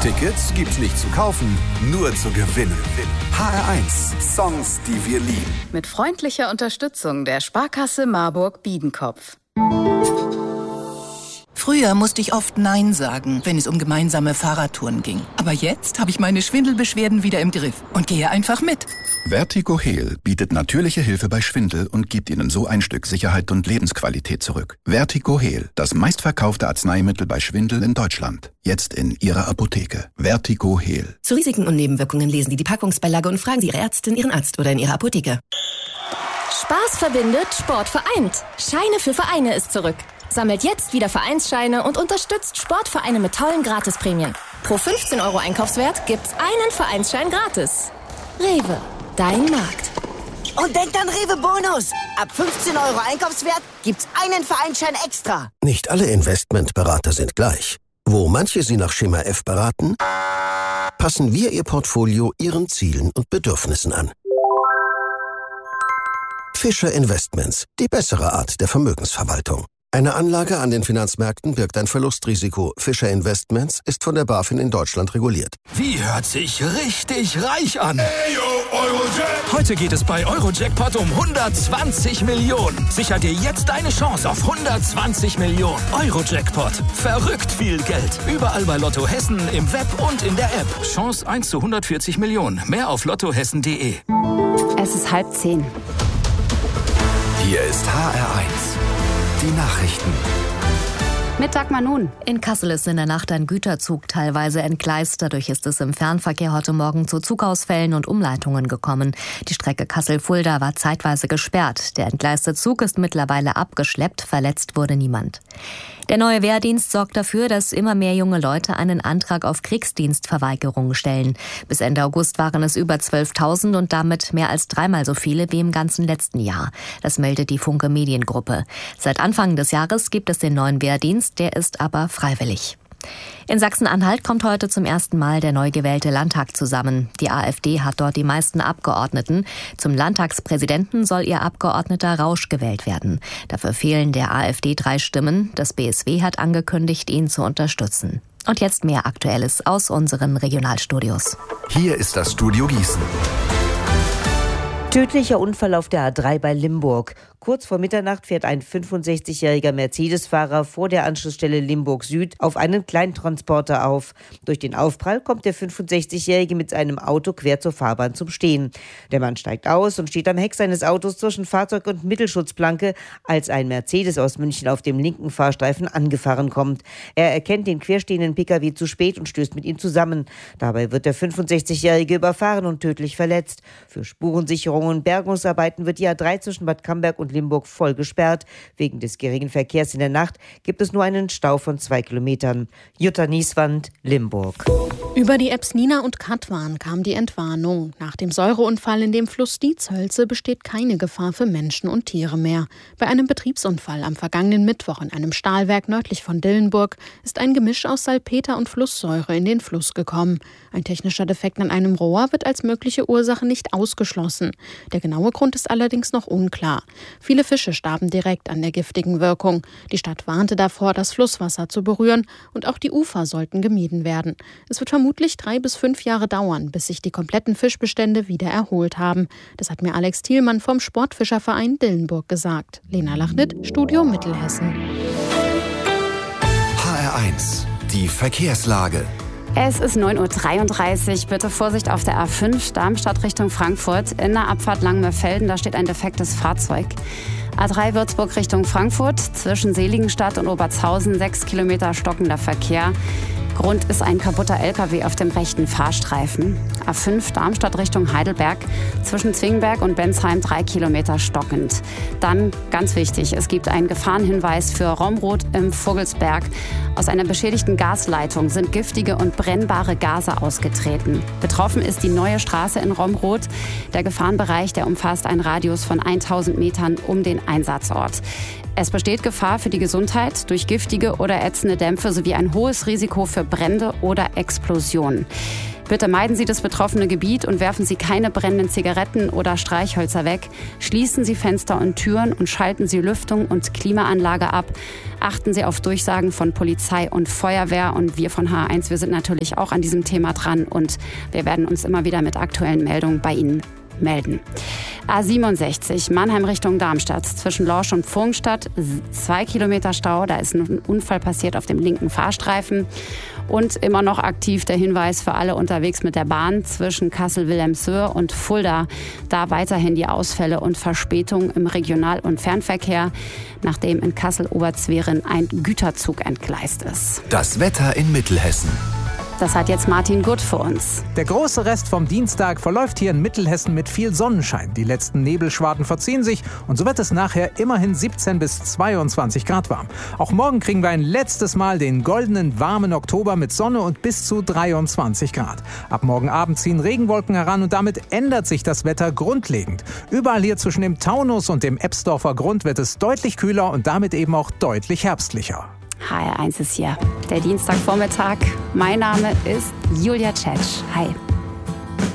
Tickets gibt's nicht zu kaufen, nur zu gewinnen. HR1 Songs, die wir lieben. Mit freundlicher Unterstützung der Sparkasse Marburg-Biedenkopf. Früher musste ich oft Nein sagen, wenn es um gemeinsame Fahrradtouren ging. Aber jetzt habe ich meine Schwindelbeschwerden wieder im Griff und gehe einfach mit. Vertigo Heal bietet natürliche Hilfe bei Schwindel und gibt Ihnen so ein Stück Sicherheit und Lebensqualität zurück. Vertigo Heal, das meistverkaufte Arzneimittel bei Schwindel in Deutschland. Jetzt in Ihrer Apotheke. Vertigo Heal. Zu Risiken und Nebenwirkungen lesen Sie die Packungsbeilage und fragen Sie Ihre Ärztin, Ihren Arzt oder in Ihrer Apotheke. Spaß verbindet, Sport vereint. Scheine für Vereine ist zurück. Sammelt jetzt wieder Vereinsscheine und unterstützt Sportvereine mit tollen Gratisprämien. Pro 15 € Einkaufswert gibt's einen Vereinsschein gratis. Rewe, dein Markt. Und denkt an Rewe Bonus. Ab 15 € Einkaufswert gibt's einen Vereinsschein extra. Nicht alle Investmentberater sind gleich. Wo manche Sie nach Schema F beraten, passen wir Ihr Portfolio Ihren Zielen und Bedürfnissen an. Fischer Investments, die bessere Art der Vermögensverwaltung. Eine Anlage an den Finanzmärkten birgt ein Verlustrisiko. Fischer Investments ist von der BaFin in Deutschland reguliert. Wie hört sich richtig reich an? Hey, yo, Eurojackpot. Heute geht es bei Eurojackpot um 120 Millionen. Sicher dir jetzt deine Chance auf 120 Millionen. Eurojackpot. Verrückt viel Geld. Überall bei Lotto Hessen, im Web und in der App. Chance 1 zu 140 Millionen. Mehr auf lottohessen.de. Es ist 9:30. Hier ist HR1. Die Nachrichten. Mit Dagmar Nun. In Kassel ist in der Nacht ein Güterzug teilweise entgleist. Dadurch ist es im Fernverkehr heute Morgen zu Zugausfällen und Umleitungen gekommen. Die Strecke Kassel-Fulda war zeitweise gesperrt. Der entgleiste Zug ist mittlerweile abgeschleppt. Verletzt wurde niemand. Der neue Wehrdienst sorgt dafür, dass immer mehr junge Leute einen Antrag auf Kriegsdienstverweigerung stellen. Bis Ende August waren es über 12.000 und damit mehr als dreimal so viele wie im ganzen letzten Jahr. Das meldet die Funke Mediengruppe. Seit Anfang des Jahres gibt es den neuen Wehrdienst, der ist aber freiwillig. In Sachsen-Anhalt kommt heute zum ersten Mal der neu gewählte Landtag zusammen. Die AfD hat dort die meisten Abgeordneten. Zum Landtagspräsidenten soll ihr Abgeordneter Rausch gewählt werden. Dafür fehlen der AfD 3 Stimmen. Das BSW hat angekündigt, ihn zu unterstützen. Und jetzt mehr Aktuelles aus unseren Regionalstudios. Hier ist das Studio Gießen. Tödlicher Unfall auf der A3 bei Limburg. Kurz vor Mitternacht fährt ein 65-jähriger Mercedes-Fahrer vor der Anschlussstelle Limburg Süd auf einen Kleintransporter auf. Durch den Aufprall kommt der 65-jährige mit seinem Auto quer zur Fahrbahn zum Stehen. Der Mann steigt aus und steht am Heck seines Autos zwischen Fahrzeug und Mittelschutzplanke, als ein Mercedes aus München auf dem linken Fahrstreifen angefahren kommt. Er erkennt den querstehenden Pkw zu spät und stößt mit ihm zusammen. Dabei wird der 65-jährige überfahren und tödlich verletzt. Für Spurensicherung und Bergungsarbeiten wird die A3 zwischen Bad Camberg und Limburg voll gesperrt. Wegen des geringen Verkehrs in der Nacht gibt es nur einen Stau von 2 Kilometern. Jutta Nieswand, Limburg. Über die Apps Nina und Katwan kam die Entwarnung. Nach dem Säureunfall in dem Fluss Dietshölze besteht keine Gefahr für Menschen und Tiere mehr. Bei einem Betriebsunfall am vergangenen Mittwoch in einem Stahlwerk nördlich von Dillenburg ist ein Gemisch aus Salpeter und Flusssäure in den Fluss gekommen. Ein technischer Defekt an einem Rohr wird als mögliche Ursache nicht ausgeschlossen. Der genaue Grund ist allerdings noch unklar. Viele Fische starben direkt an der giftigen Wirkung. Die Stadt warnte davor, das Flusswasser zu berühren, und auch die Ufer sollten gemieden werden. Es wird vermutlich 3 bis 5 Jahre dauern, bis sich die kompletten Fischbestände wieder erholt haben. Das hat mir Alex Thielmann vom Sportfischerverein Dillenburg gesagt. Lena Lachnitt, Studio Mittelhessen. HR1, die Verkehrslage. Es ist 9:33 Uhr. Bitte Vorsicht auf der A5 Darmstadt Richtung Frankfurt. In der Abfahrt Langenmeer-Velden, da steht ein defektes Fahrzeug. A3 Würzburg Richtung Frankfurt. Zwischen Seligenstadt und Obertshausen 6 Kilometer stockender Verkehr. Grund ist ein kaputter LKW auf dem rechten Fahrstreifen. A5 Darmstadt Richtung Heidelberg. Zwischen Zwingenberg und Bensheim 3 Kilometer stockend. Dann, ganz wichtig, es gibt einen Gefahrenhinweis für Romrod im Vogelsberg. Aus einer beschädigten Gasleitung sind giftige und brennbare Gase ausgetreten. Betroffen ist die neue Straße in Romrod. Der Gefahrenbereich, der umfasst einen Radius von 1000 Metern um den Einsatzort. Es besteht Gefahr für die Gesundheit durch giftige oder ätzende Dämpfe sowie ein hohes Risiko für Brände oder Explosionen. Bitte meiden Sie das betroffene Gebiet und werfen Sie keine brennenden Zigaretten oder Streichhölzer weg. Schließen Sie Fenster und Türen und schalten Sie Lüftung und Klimaanlage ab. Achten Sie auf Durchsagen von Polizei und Feuerwehr. Und wir von HR1, wir sind natürlich auch an diesem Thema dran und wir werden uns immer wieder mit aktuellen Meldungen bei Ihnen melden. A67 Mannheim Richtung Darmstadt zwischen Lorsch und Pfungstadt 2 Kilometer Stau. Da ist ein Unfall passiert auf dem linken Fahrstreifen. Und immer noch aktiv der Hinweis für alle unterwegs mit der Bahn zwischen Kassel-Wilhelmshöhe und Fulda. Da weiterhin die Ausfälle und Verspätungen im Regional- und Fernverkehr, nachdem in Kassel-Oberzweren ein Güterzug entgleist ist. Das Wetter in Mittelhessen. Das hat jetzt Martin Gutt für uns. Der große Rest vom Dienstag verläuft hier in Mittelhessen mit viel Sonnenschein. Die letzten Nebelschwaden verziehen sich und so wird es nachher immerhin 17 bis 22 Grad warm. Auch morgen kriegen wir ein letztes Mal den goldenen, warmen Oktober mit Sonne und bis zu 23 Grad. Ab morgen Abend ziehen Regenwolken heran und damit ändert sich das Wetter grundlegend. Überall hier zwischen dem Taunus und dem Ebsdorfer Grund wird es deutlich kühler und damit eben auch deutlich herbstlicher. HR1 ist hier. Der Dienstagvormittag. Mein Name ist Julia Tschetsch. Hi.